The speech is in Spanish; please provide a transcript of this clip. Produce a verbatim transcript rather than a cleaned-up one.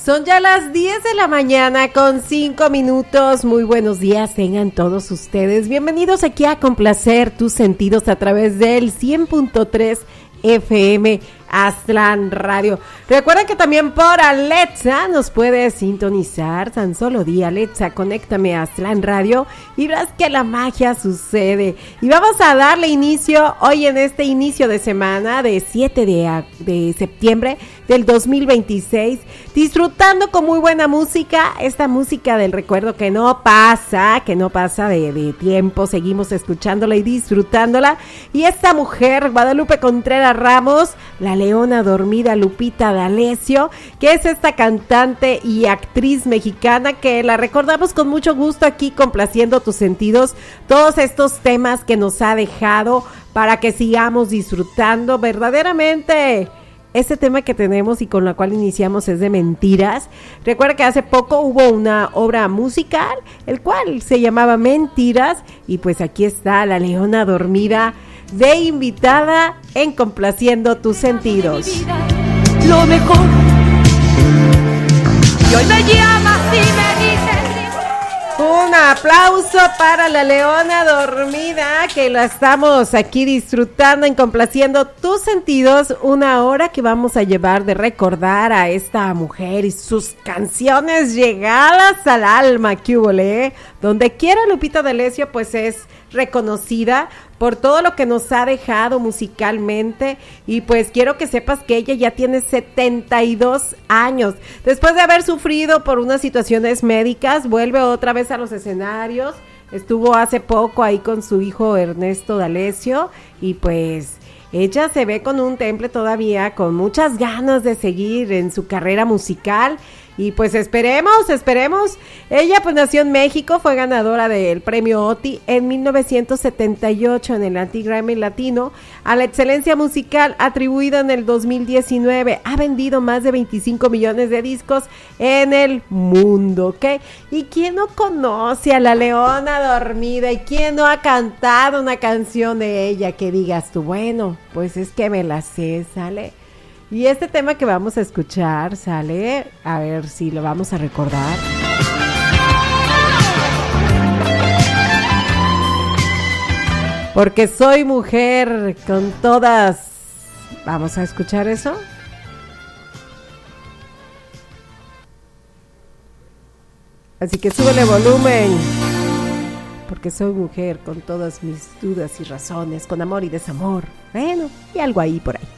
Son ya las diez de la mañana con cinco minutos. Muy buenos días tengan todos ustedes. Bienvenidos aquí a Complacer tus sentidos a través del cien punto tres F M Aztlán Radio. Recuerda que también por Alexa nos puedes sintonizar. Tan solo di Alexa, conéctame a Aztlán Radio y verás que la magia sucede. Y vamos a darle inicio hoy en este inicio de semana de siete de septiembre del dos mil veintiséis, disfrutando con muy buena música, esta música del recuerdo que no pasa, que no pasa de, de tiempo, seguimos escuchándola y disfrutándola. Y esta mujer, Guadalupe Contreras Ramos, la leona dormida Lupita D'Alessio, que es esta cantante y actriz mexicana que la recordamos con mucho gusto aquí complaciendo tus sentidos, todos estos temas que nos ha dejado para que sigamos disfrutando verdaderamente. Este tema que tenemos y con la cual iniciamos es de Mentiras. Recuerda que hace poco hubo una obra musical, el cual se llamaba Mentiras, y pues aquí está la leona dormida de invitada en Complaciendo tus sentidos. Lo mejor. Y hoy me llamas y me dices. Un aplauso para la leona dormida, que la estamos aquí disfrutando en Complaciendo tus sentidos, una hora que vamos a llevar de recordar a esta mujer y sus canciones llegadas al alma. ¿Qué hubo, eh? Donde quiera Lupita D'Alessio pues es reconocida por todo lo que nos ha dejado musicalmente, y pues quiero que sepas que ella ya tiene setenta y dos años, después de haber sufrido por unas situaciones médicas, vuelve otra vez a los escenarios. Estuvo hace poco ahí con su hijo Ernesto D'Alessio, y pues ella se ve con un temple todavía, con muchas ganas de seguir en su carrera musical. Y pues esperemos, esperemos. Ella pues nació en México, fue ganadora del premio O T I en mil novecientos setenta y ocho en el Anti-Grammy Latino a la excelencia musical, atribuida en el dos mil diecinueve. Ha vendido más de veinticinco millones de discos en el mundo, ¿ok? ¿Y quién no conoce a la leona dormida? ¿Y quién no ha cantado una canción de ella que digas tú, bueno, pues es que me la sé, ¿sale? Y este tema que vamos a escuchar, sale, a ver si lo vamos a recordar. Porque soy mujer con todas. ¿Vamos a escuchar eso? Así que súbele volumen. Porque soy mujer con todas mis dudas y razones, con amor y desamor. Bueno, y algo ahí por ahí.